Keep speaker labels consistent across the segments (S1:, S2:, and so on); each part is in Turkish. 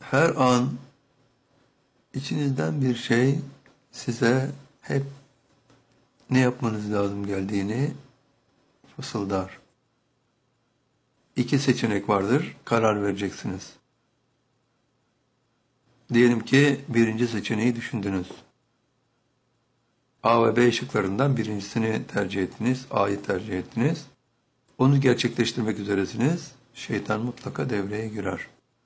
S1: Her an içinizden bir şey size hep ne yapmanız lazım geldiğini fısıldar. İki seçenek vardır, karar vereceksiniz. Diyelim ki birinci seçeneği düşündünüz. A ve B şıklarından birincisini tercih ettiniz, A'yı tercih ettiniz. Onu gerçekleştirmek üzeresiniz, şeytan mutlaka devreye girer.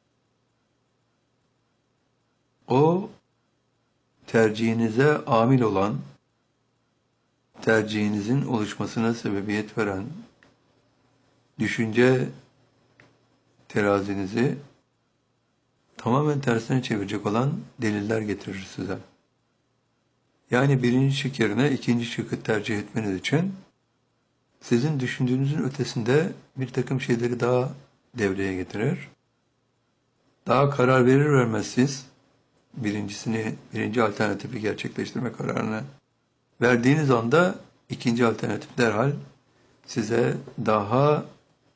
S1: O, tercihinize amil olan, tercihinizin oluşmasına sebebiyet veren düşünce terazinizi tamamen tersine çevirecek olan deliller getirir size. Yani birinci şık yerine ikinci şıkkı tercih etmeniz için sizin düşündüğünüzün ötesinde bir takım şeyleri daha devreye getirir. Daha karar verir vermez siz birinci alternatifi gerçekleştirme kararını verdiğiniz anda ikinci alternatif derhal size daha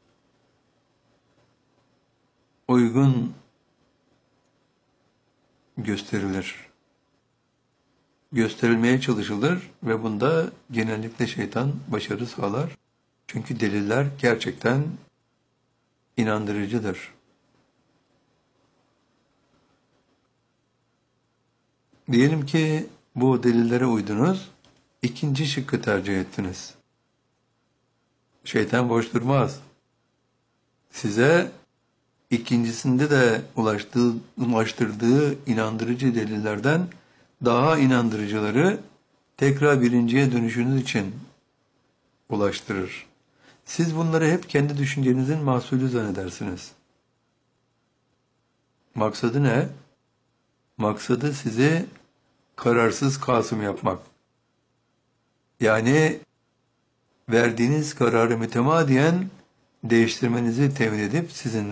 S1: uygun gösterilmeye çalışılır ve bunda genellikle şeytan başarı sağlar. Çünkü deliller gerçekten inandırıcıdır. Diyelim ki bu delillere uydunuz, ikinci şıkkı tercih ettiniz. Şeytan boş durmaz. Size ikincisinde de ulaştırdığı inandırıcı delillerden daha inandırıcıları tekrar birinciye dönüşünüz için ulaştırır. Siz bunları hep kendi düşüncenizin mahsulü zannedersiniz. Maksadı ne? Maksadı sizi kararsız Kasım yapmak. Yani verdiğiniz kararı mütemadiyen değiştirmenizi temin edip sizin